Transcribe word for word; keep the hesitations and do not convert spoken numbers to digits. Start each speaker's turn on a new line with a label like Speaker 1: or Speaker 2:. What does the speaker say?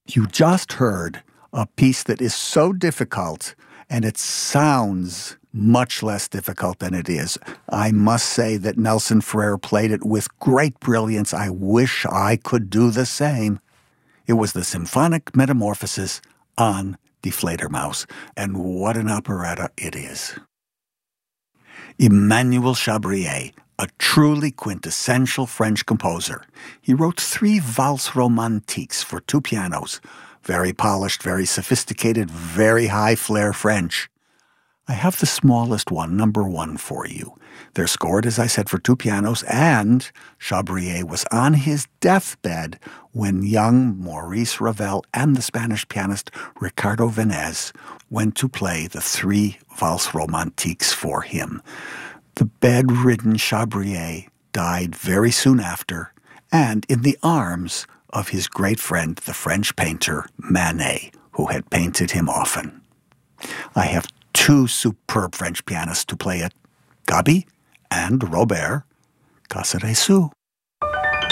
Speaker 1: You just heard a piece that is so difficult, and it sounds much less difficult than it is. I must say that Nelson Ferrer played it with great brilliance. I wish I could do the same. It was the Symphonic Metamorphosis on Die Fledermaus, and what an operetta it is. Emmanuel Chabrier, a truly quintessential French composer. He wrote three valses romantiques for two pianos, very polished, very sophisticated, very high flair French. I have the smallest one, number one, for you. They're scored, as I said, for two pianos, and Chabrier was on his deathbed when young Maurice Ravel and the Spanish pianist Ricardo Vanez went to play the three valses romantiques for him. The bedridden Chabrier died very soon after, and in the arms of his great friend, the French painter Manet, who had painted him often. I have two superb French pianists to play it, Gaby and Robert Casaresou.